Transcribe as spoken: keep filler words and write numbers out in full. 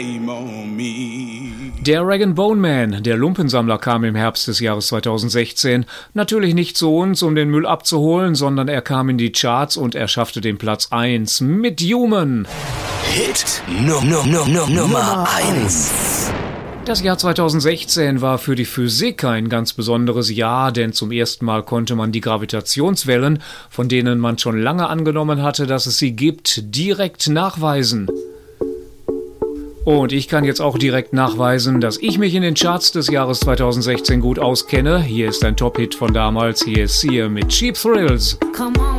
Der Rag and Bone Man, der Lumpensammler, kam im Herbst des Jahres zweitausendsechzehn. Natürlich nicht zu uns, um den Müll abzuholen, sondern er kam in die Charts und er schaffte den Platz eins mit Human. Hit no, no, no, no, Nummer eins. Das Jahr zweitausendsechzehn war für die Physik ein ganz besonderes Jahr, denn zum ersten Mal konnte man die Gravitationswellen, von denen man schon lange angenommen hatte, dass es sie gibt, direkt nachweisen. Und ich kann jetzt auch direkt nachweisen, dass ich mich in den Charts des Jahres zweitausendsechzehn gut auskenne. Hier ist ein Top-Hit von damals, hier ist Sia mit Cheap Thrills. Come on.